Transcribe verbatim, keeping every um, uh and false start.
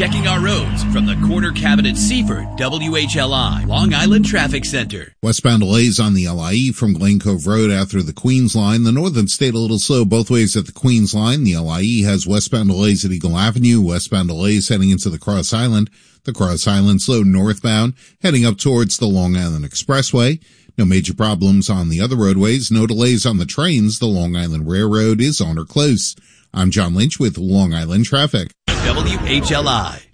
Checking our roads from the Corner Cabinet Seaford W H L I Long Island Traffic Center. Westbound delays on the L I E from Glen Cove Road after the Queens line. The Northern State a little slow both ways at the Queens line. The L I E has westbound delays at Eagle Avenue, westbound delays heading into the Cross Island. The Cross Island slow northbound heading up towards the Long Island Expressway. No major problems on the other roadways. No delays on the trains. The Long Island Railroad is on or close. I'm John Lynch with Long Island Traffic. W H L I.